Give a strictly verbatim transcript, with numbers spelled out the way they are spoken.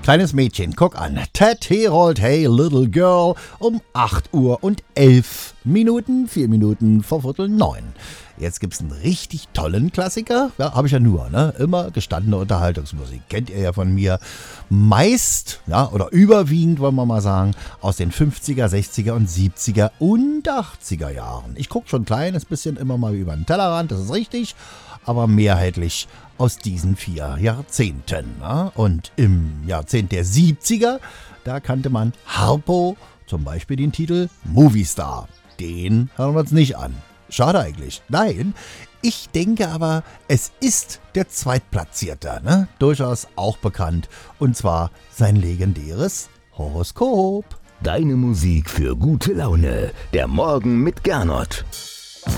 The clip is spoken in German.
Kleines Mädchen, guck an. Ted Herold, Hey Little Girl, um acht Uhr und elf Minuten, vier Minuten vor Viertel neun. Jetzt gibt's einen richtig tollen Klassiker. Ja, habe ich ja nur, ne? Immer gestandene Unterhaltungsmusik. Kennt ihr ja von mir. Meist, ja, oder überwiegend, wollen wir mal sagen, aus den fünfziger, sechziger und siebziger und achtziger Jahren. Ich gucke schon ein kleines bisschen immer mal über den Tellerrand, das ist richtig, aber mehrheitlich aus diesen vier Jahrzehnten. Ne? Und im Jahrzehnt der siebziger, da kannte man Harpo, zum Beispiel den Titel Movie Star. Den hören wir uns nicht an. Schade eigentlich. Nein, ich denke aber, es ist der Zweitplatzierte, ne? Durchaus auch bekannt. Und zwar sein legendäres Horoskop. Deine Musik für gute Laune. Der Morgen mit Gernot.